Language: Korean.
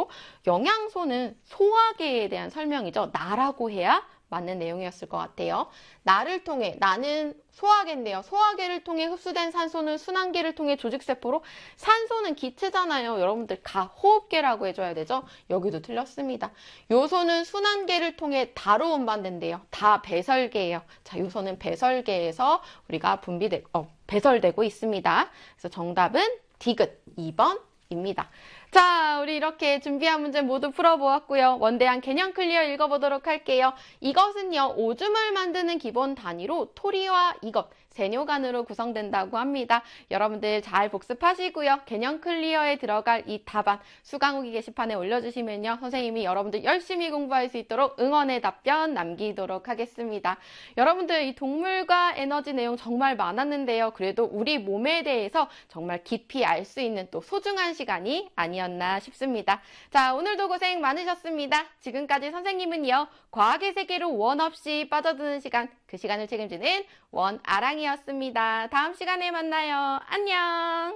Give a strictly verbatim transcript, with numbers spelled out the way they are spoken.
되고, 영양소는 소화계에 대한 설명이죠. 나라고 해야 맞는 내용이었을 것 같아요. 나를 통해, 나는 소화계인데요. 소화계를 통해 흡수된 산소는 순환계를 통해 조직세포로, 산소는 기체잖아요. 여러분들 가, 호흡계라고 해줘야 되죠. 여기도 틀렸습니다. 요소는 순환계를 통해 다로 운반된대요. 다 배설계예요. 자, 요소는 배설계에서 우리가 분비되, 어, 배설되고 있습니다. 그래서 정답은 디귿 이 번입니다. 자, 우리 이렇게 준비한 문제 모두 풀어보았고요. 원대한 개념 클리어 읽어보도록 할게요. 이것은요, 오줌을 만드는 기본 단위로 토리와 이것, 세뇨간으로 구성된다고 합니다. 여러분들 잘 복습하시고요. 개념 클리어에 들어갈 이 답안 수강 후기 게시판에 올려주시면요. 선생님이 여러분들 열심히 공부할 수 있도록 응원의 답변 남기도록 하겠습니다. 여러분들 이 동물과 에너지 내용 정말 많았는데요. 그래도 우리 몸에 대해서 정말 깊이 알 수 있는 또 소중한 시간이 아니었나 싶습니다. 자, 오늘도 고생 많으셨습니다. 지금까지 선생님은요, 과학의 세계로 원 없이 빠져드는 시간, 그 시간을 책임지는 원아랑이었습니다. 다음 시간에 만나요. 안녕!